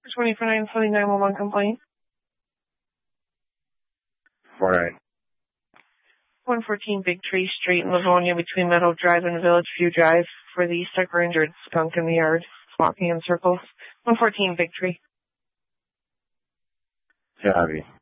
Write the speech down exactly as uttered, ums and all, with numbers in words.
twenty-four nine seventy nine one one complaint. four nine. one fourteen Big Tree Street in Livonia between Meadow Drive and Village View Drive for the stuck or injured skunk in the yard, walking in circles. one fourteen Big Tree. Copy.